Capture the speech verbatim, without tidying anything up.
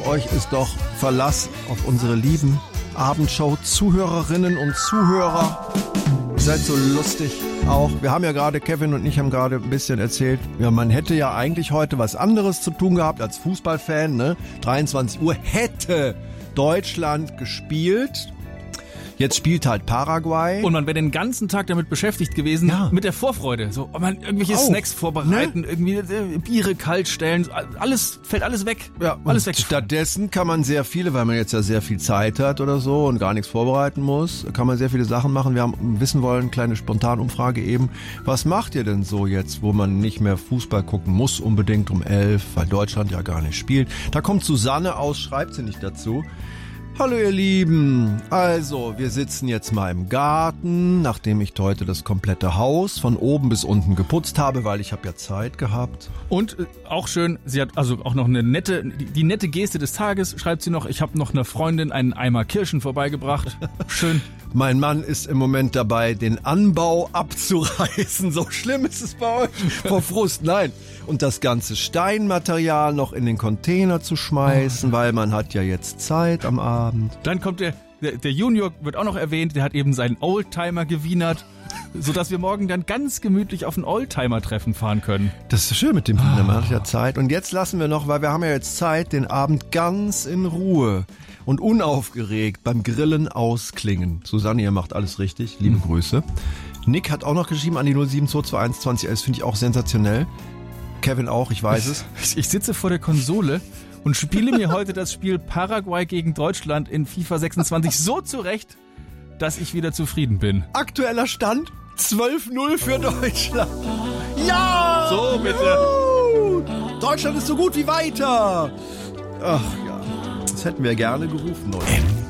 euch ist doch Verlass auf unsere lieben Abendshow-Zuhörerinnen und Zuhörer. Ihr seid so lustig auch. Wir haben ja gerade, Kevin und ich haben gerade ein bisschen erzählt, ja, man hätte ja eigentlich heute was anderes zu tun gehabt als Fußballfan, ne? dreiundzwanzig Uhr hätte Deutschland gespielt. Jetzt spielt halt Paraguay. Und man wäre den ganzen Tag damit beschäftigt gewesen, ja. mit der Vorfreude. So, man irgendwelche Auch, Snacks vorbereiten, ne? irgendwie äh, Biere kalt stellen, alles, fällt alles weg. Ja, alles und weg. Stattdessen kann man sehr viele, weil man jetzt ja sehr viel Zeit hat oder so und gar nichts vorbereiten muss, kann man sehr viele Sachen machen. Wir haben wissen wollen, kleine Spontanumfrage eben. Was macht ihr denn so jetzt, wo man nicht mehr Fußball gucken muss, unbedingt um elf, weil Deutschland ja gar nicht spielt? Da kommt Susanne aus, schreibt sie nicht dazu. Hallo ihr Lieben, also wir sitzen jetzt mal im Garten, nachdem ich heute das komplette Haus von oben bis unten geputzt habe, weil ich habe ja Zeit gehabt. Und äh, auch schön, sie hat also auch noch eine nette, die, die nette Geste des Tages, schreibt sie noch, ich habe noch einer Freundin einen Eimer Kirschen vorbeigebracht. Schön. Mein Mann ist im Moment dabei, den Anbau abzureißen. So schlimm ist es bei euch. Vor Frust, nein. Und das ganze Steinmaterial noch in den Container zu schmeißen, oh. weil man hat ja jetzt Zeit am Abend. Dann kommt der, der, der Junior, wird auch noch erwähnt, der hat eben seinen Oldtimer gewienert, sodass wir morgen dann ganz gemütlich auf ein Oldtimer-Treffen fahren können. Das ist schön mit dem Wiener, man hat ja Zeit. Und jetzt lassen wir noch, weil wir haben ja jetzt Zeit, den Abend ganz in Ruhe und unaufgeregt beim Grillen ausklingen. Susanne, ihr macht alles richtig. Liebe mhm. Grüße. Nick hat auch noch geschrieben an die null sieben zwei zwei eins zwanzig. Das finde ich auch sensationell. Kevin auch, ich weiß es. Ich, ich sitze vor der Konsole und spiele mir heute das Spiel Paraguay gegen Deutschland in FIFA sechsundzwanzig so zurecht, dass ich wieder zufrieden bin. Aktueller Stand zwölf null für Deutschland. Ja! So, bitte. Juhu! Deutschland ist so gut wie weiter. Ach ja, das hätten wir gerne gerufen, oder?